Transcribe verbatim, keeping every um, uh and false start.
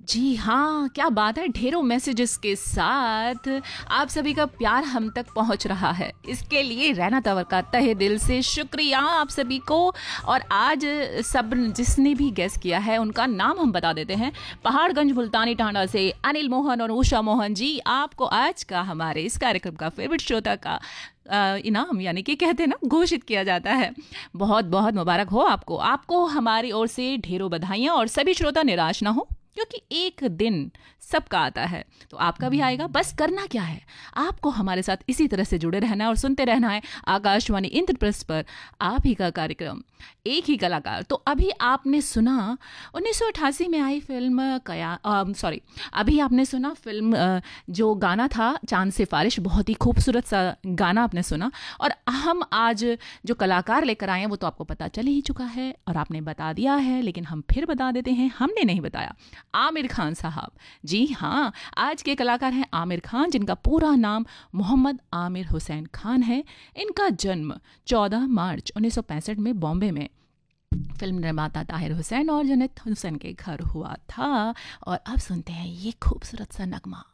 जी हाँ, क्या बात है। ढेरों मैसेजेस के साथ आप सभी का प्यार हम तक पहुंच रहा है। इसके लिए रैना तंवर का तहे दिल से शुक्रिया आप सभी को। और आज सब जिसने भी गेस किया है उनका नाम हम बता देते हैं। पहाड़गंज मुल्तानी टांडा से अनिल मोहन और उषा मोहन जी, आपको आज का हमारे इस कार्यक्रम का फेवरेट श्रोता का अ, इनाम यानी कि कहते हैं ना, घोषित किया जाता है। बहुत बहुत मुबारक हो आपको। आपको हमारी ओर से ढेरों बधाइयाँ। और सभी श्रोता निराश ना हो, क्योंकि एक दिन सबका आता है, तो आपका भी आएगा। बस करना क्या है, आपको हमारे साथ इसी तरह से जुड़े रहना है और सुनते रहना है आकाशवाणी इंद्रप्रस्थ पर आप ही का कार्यक्रम, एक ही कलाकार। तो अभी आपने सुना उन्नीस सौ अट्ठासी में आई फिल्म कया सॉरी अभी आपने सुना फिल्म अ, जो गाना था चांद सिफारिश, बहुत ही खूबसूरत सा गाना आपने सुना। और हम आज जो कलाकार लेकर आए हैं वो तो आपको पता चल ही चुका है और आपने बता दिया है, लेकिन हम फिर बता देते हैं, हमने नहीं बताया। आमिर खान साहब, जी हाँ, आज के कलाकार हैं आमिर खान, जिनका पूरा नाम मोहम्मद आमिर हुसैन खान है। इनका जन्म चौदह मार्च उन्नीस सौ पैंसठ में बॉम्बे में फिल्म निर्माता ताहिर हुसैन और जन्नत हुसैन के घर हुआ था। और अब सुनते हैं ये खूबसूरत सा नगमा।